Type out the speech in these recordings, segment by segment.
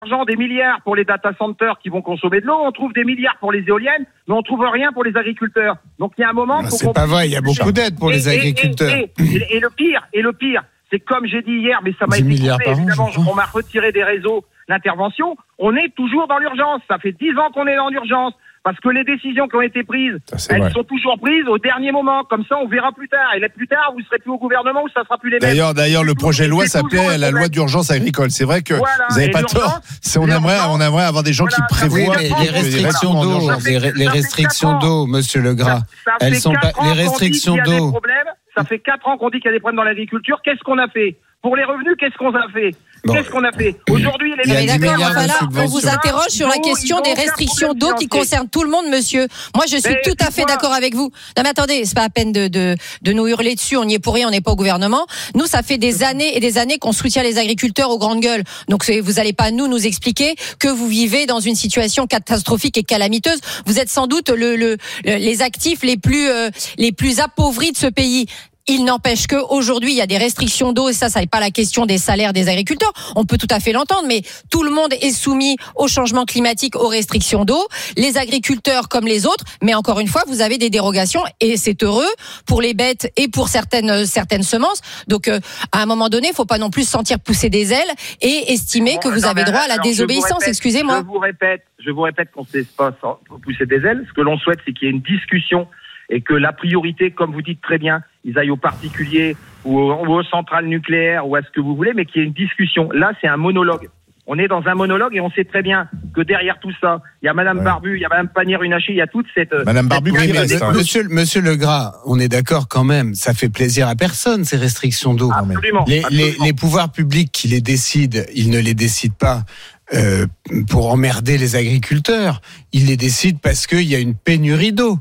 l'argent, des milliards pour les data centers qui vont consommer de l'eau, on trouve des milliards pour les éoliennes, mais on trouve rien pour les agriculteurs. Donc il y a un moment... C'est pas vrai, il y a beaucoup d'aides pour les agriculteurs. Et le pire, c'est comme j'ai dit hier, mais ça m'a été coupé, évidemment, on m'a retiré des réseaux l'intervention, on est toujours dans l'urgence. Ça fait 10 ans qu'on est dans l'urgence. Parce que les décisions qui ont été prises, elles sont toujours prises au dernier moment. Comme ça, on verra plus tard. Et là, plus tard, vous serez plus au gouvernement ou ça sera plus les mêmes. D'ailleurs, le projet de loi s'appelait la loi d'urgence agricole. C'est vrai que vous n'avez pas tort. On aimerait avoir des gens qui prévoient les restrictions d'eau, monsieur Legras. Elles sont pas les restrictions d'eau. Ça fait 4 ans qu'on dit qu'il y a des problèmes dans l'agriculture. Qu'est-ce qu'on a fait? Pour les revenus, qu'est-ce qu'on a fait? Qu'est-ce qu'on a fait? Aujourd'hui, les on vous interroge sur la question des restrictions d'eau qui concernent tout le monde, monsieur. Moi, je suis tout à fait d'accord avec vous. Non, mais attendez, c'est pas à peine de nous hurler dessus. On n'y est pour rien, on n'est pas au gouvernement. Nous, ça fait des années et des années qu'on soutient les agriculteurs aux grandes gueules. Donc, vous allez pas nous expliquer que vous vivez dans une situation catastrophique et calamiteuse. Vous êtes sans doute les actifs les plus appauvris de ce pays. Il n'empêche qu'aujourd'hui, il y a des restrictions d'eau et ça n'est pas la question des salaires des agriculteurs. On peut tout à fait l'entendre, mais tout le monde est soumis au changement climatique, aux restrictions d'eau. Les agriculteurs comme les autres, mais encore une fois, vous avez des dérogations et c'est heureux pour les bêtes et pour certaines semences. Donc, à un moment donné, il ne faut pas non plus se sentir pousser des ailes et estimer que vous avez droit à la désobéissance. Excusez-moi. Je vous répète qu'on ne se laisse pas pousser des ailes. Ce que l'on souhaite, c'est qu'il y ait une discussion et que la priorité, comme vous dites très bien, ils aillent aux particuliers ou aux centrales nucléaires ou à ce que vous voulez, mais qu'il y ait une discussion. Là, c'est un monologue. On est dans un monologue et on sait très bien que derrière tout ça, il y a Madame Barbu, il y a Madame Pannier-Runacher, il y a toute cette... Madame Barbu, Monsieur Legras, on est d'accord quand même, ça fait plaisir à personne, ces restrictions d'eau. Absolument. Les pouvoirs publics qui les décident, ils ne les décident pas pour emmerder les agriculteurs. Ils les décident parce qu'il y a une pénurie d'eau.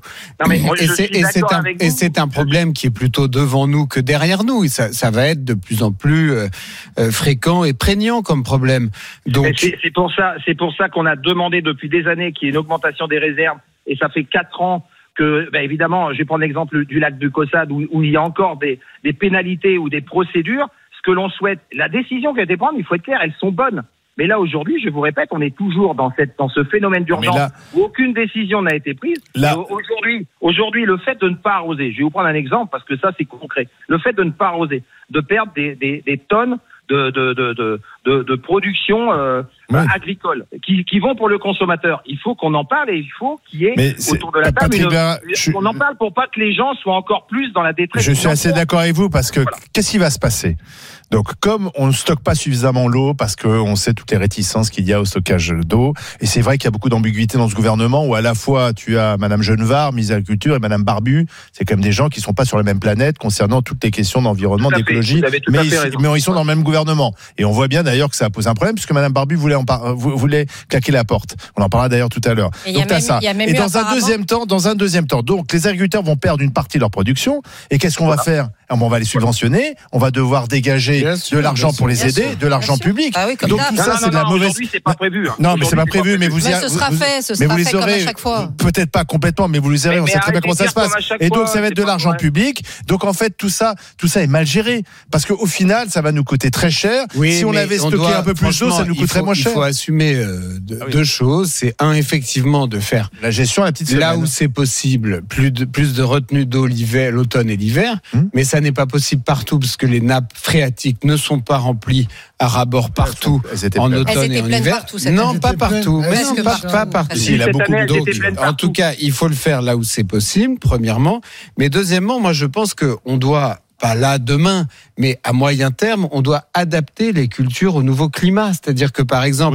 C'est un problème qui est plutôt devant nous que derrière nous. Et ça va être de plus en plus fréquent et prégnant comme problème. Donc c'est pour ça qu'on a demandé depuis des années qu'il y ait une augmentation des réserves. Et ça fait 4 ans que, évidemment, je vais prendre l'exemple du lac du Caussade où il y a encore des pénalités ou des procédures. Ce que l'on souhaite, la décision qui a été prise, il faut être clair, elles sont bonnes. Mais là, aujourd'hui, je vous répète, on est toujours dans ce phénomène d'urgence où aucune décision n'a été prise. Aujourd'hui, le fait de ne pas arroser, je vais vous prendre un exemple parce que ça, c'est concret. Le fait de ne pas arroser, de perdre des tonnes de production agricole qui vont pour le consommateur. Il faut qu'on en parle et il faut qu'il y ait autour de la table on en parle pour pas que les gens soient encore plus dans la détresse. Je suis assez d'accord avec vous parce que qu'est-ce qui va se passer? Donc, comme on ne stocke pas suffisamment l'eau, parce qu'on sait toutes les réticences qu'il y a au stockage d'eau, et c'est vrai qu'il y a beaucoup d'ambiguïté dans ce gouvernement, où à la fois tu as Madame Genevard, ministre de l'Agriculture, et Madame Barbu, c'est quand même des gens qui ne sont pas sur la même planète concernant toutes les questions d'environnement, d'écologie, mais ils sont dans le même gouvernement. Et on voit bien d'ailleurs que ça a posé un problème, puisque Madame Barbu voulait claquer la porte. On en parlera d'ailleurs tout à l'heure. Donc t'as ça. Et dans un deuxième temps, donc les agriculteurs vont perdre une partie de leur production, et qu'est-ce qu'on va faire? On va les subventionner, on va devoir dégager de l'argent pour les aider, de l'argent public. Ah oui, donc tout ça, c'est de la mauvaise. Aujourd'hui, c'est pas prévu. Non, mais c'est pas prévu. Mais vous ce sera fait comme à chaque fois. Peut-être pas complètement, mais vous les aurez. On sait très bien comment ça se passe. Et donc ça va être de l'argent public. Donc en fait, tout ça est mal géré parce qu'au final, ça va nous coûter très cher. Si on avait stocké un peu plus d'eau, ça nous coûterait moins cher. Il faut assumer deux choses. C'est effectivement de faire la gestion à la petite semaine. Là où c'est possible, plus de retenue d'eau l'automne et l'hiver, mais ça n'est pas possible partout parce que les nappes phréatiques ne sont pas remplies à ras-bord partout en automne et en hiver. Non, pas partout. Mais pas partout. Il a beaucoup d'eau. En tout cas, il faut le faire là où c'est possible, premièrement. Mais deuxièmement, moi, je pense qu'on doit, pas là demain, mais à moyen terme, on doit adapter les cultures au nouveau climat. C'est-à-dire que, par exemple,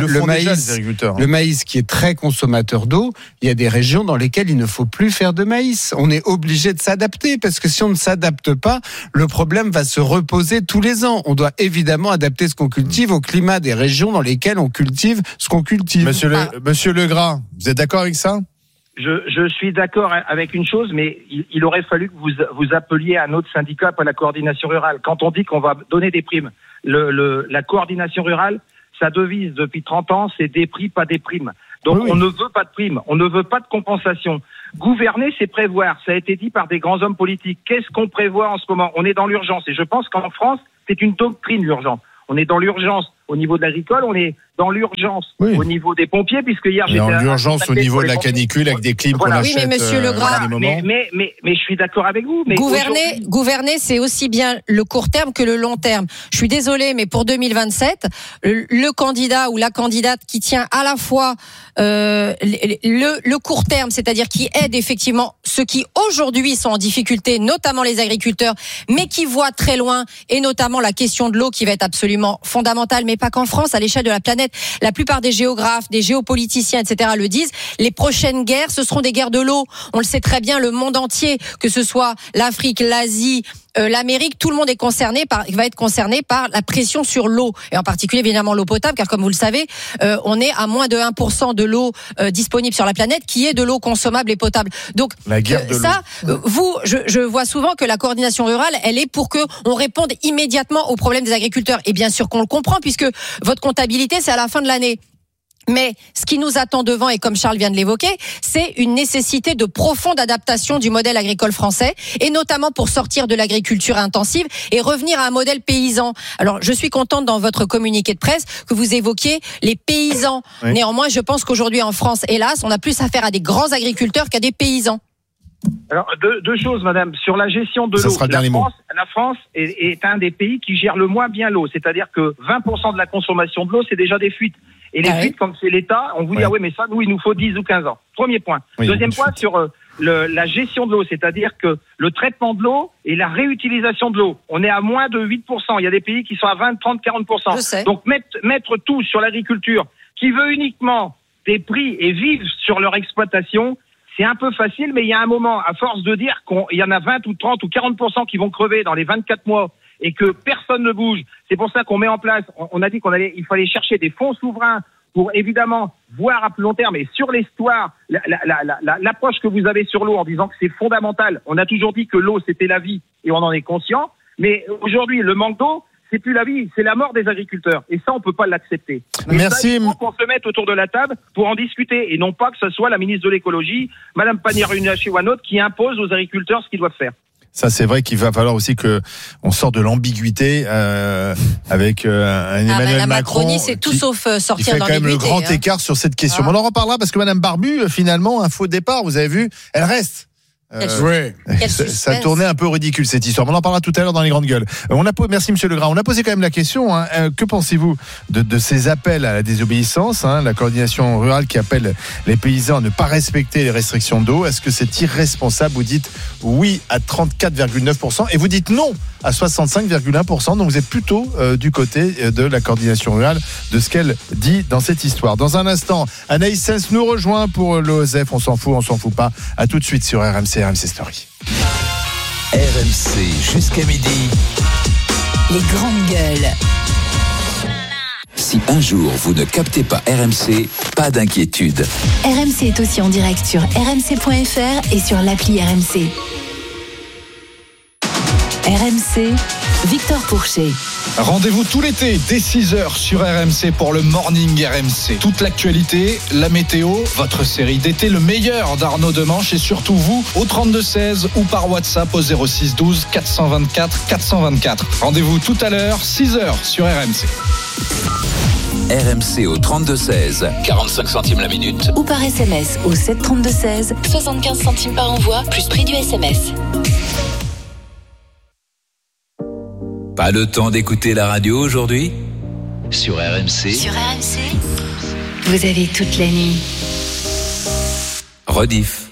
le maïs qui est très consommateur d'eau, il y a des régions dans lesquelles il ne faut plus faire de maïs. On est obligé de s'adapter parce que si on ne s'adapte pas, le problème va se reposer tous les ans. On doit évidemment adapter ce qu'on cultive au climat des régions dans lesquelles on cultive ce qu'on cultive. Monsieur Legras, vous êtes d'accord avec ça? Je suis d'accord avec une chose, mais il aurait fallu que vous appeliez à un autre syndicat, pas la coordination rurale. Quand on dit qu'on va donner des primes, la coordination rurale, sa devise depuis 30 ans, c'est des prix, pas des primes. Donc on ne veut pas de primes, on ne veut pas de compensation. Gouverner, c'est prévoir. Ça a été dit par des grands hommes politiques. Qu'est-ce qu'on prévoit en ce moment? On est dans l'urgence. Et je pense qu'en France, c'est une doctrine, l'urgence. On est dans l'urgence au niveau de l'agricole, on est dans l'urgence au niveau des pompiers, puisque hier j'étais en urgence au niveau de la canicule avec des clims qu'on achète. Oui, mais monsieur Legras, mais je suis d'accord avec vous. Mais gouverner, c'est aussi bien le court terme que le long terme. Je suis désolée, mais pour 2027, le candidat ou la candidate qui tient à la fois le court terme, c'est-à-dire qui aide effectivement ceux qui aujourd'hui sont en difficulté, notamment les agriculteurs, mais qui voient très loin, et notamment la question de l'eau qui va être absolument fondamentale, mais pas qu'en France, à l'échelle de la planète. La plupart des géographes, des géopoliticiens, etc. le disent. Les prochaines guerres, ce seront des guerres de l'eau. On le sait très bien, le monde entier, que ce soit l'Afrique, l'Asie, l'Amérique, tout le monde va être concerné par la pression sur l'eau, et en particulier évidemment l'eau potable, car comme vous le savez, on est à moins de 1% de l'eau disponible sur la planète qui est de l'eau consommable et potable. Donc je vois souvent que la coordination rurale, elle est pour que on réponde immédiatement aux problèmes des agriculteurs. Et bien sûr qu'on le comprend, puisque votre comptabilité, c'est à la fin de l'année. Mais ce qui nous attend devant, et comme Charles vient de l'évoquer, c'est une nécessité de profonde adaptation du modèle agricole français, et notamment pour sortir de l'agriculture intensive et revenir à un modèle paysan. Alors, je suis contente dans votre communiqué de presse que vous évoquiez les paysans. Oui. Néanmoins, je pense qu'aujourd'hui en France, hélas, on a plus affaire à des grands agriculteurs qu'à des paysans. Alors, deux choses, madame. Sur la gestion de l'eau, la France est un des pays qui gère le moins bien l'eau. C'est-à-dire que 20% de la consommation de l'eau, c'est déjà des fuites. Et les fuites, comme c'est l'État, on vous dit, mais ça, nous, il nous faut 10 ou 15 ans. Premier point. Deuxième point, sur la gestion de l'eau, c'est-à-dire que le traitement de l'eau et la réutilisation de l'eau, on est à moins de 8%. Il y a des pays qui sont à 20, 30, 40%. Donc, mettre tout sur l'agriculture, qui veut uniquement des prix et vivre sur leur exploitation, c'est un peu facile, mais il y a un moment, à force de dire qu'il y en a 20 ou 30 ou 40% qui vont crever dans les 24 mois et que personne ne bouge. C'est pour ça qu'on met en place, on a dit il fallait chercher des fonds souverains pour évidemment voir à plus long terme. Et sur l'histoire, l'approche que vous avez sur l'eau en disant que c'est fondamental, on a toujours dit que l'eau c'était la vie et on en est conscient, mais aujourd'hui le manque d'eau, c'est plus la vie, c'est la mort des agriculteurs. Et ça, on peut pas l'accepter. Merci. Il faut qu'on se mette autour de la table pour en discuter. Et non pas que ce soit la ministre de l'écologie, Madame Pannier-Runacher ou un autre, qui impose aux agriculteurs ce qu'ils doivent faire. Ça, c'est vrai qu'il va falloir aussi que on sorte de l'ambiguïté avec un Emmanuel la Macron. Macronie, c'est tout sauf sortir d'ambiguïté. Il fait quand même le grand écart sur cette question. Mais on en reparlera parce que Madame Barbu, finalement, un faux départ, vous avez vu, elle reste. Ça tournait un peu ridicule cette histoire. On en parlera tout à l'heure dans les grandes gueules. Merci Monsieur Legras. On a posé quand même la question. Que pensez-vous de ces appels à la désobéissance, la coordination rurale qui appelle les paysans à ne pas respecter les restrictions d'eau? Est-ce que c'est irresponsable? Vous dites oui à 34,9% et vous dites non à 65,1%. Donc vous êtes plutôt du côté de la coordination rurale, de ce qu'elle dit dans cette histoire. Dans un instant, Anaïs Sens nous rejoint pour l'OSEF. On s'en fout pas. À tout de suite sur RMC Story. RMC jusqu'à midi. Les grandes gueules. Si un jour vous ne captez pas RMC, pas d'inquiétude. RMC est aussi en direct sur rmc.fr et sur l'appli RMC. RMC, Victor Pourchet. Rendez-vous tout l'été dès 6h sur RMC pour le Morning RMC. Toute l'actualité, la météo, votre série d'été, le meilleur d'Arnaud Demanche et surtout vous au 32-16 ou par WhatsApp au 06 12 424 424. Rendez-vous tout à l'heure, 6h sur RMC. RMC au 32-16, 45 centimes la minute. Ou par SMS au 732-16, 75 centimes par envoi, plus prix du SMS. Pas le temps d'écouter la radio aujourd'hui? Sur RMC. Sur RMC, vous avez toute la nuit. Rediff.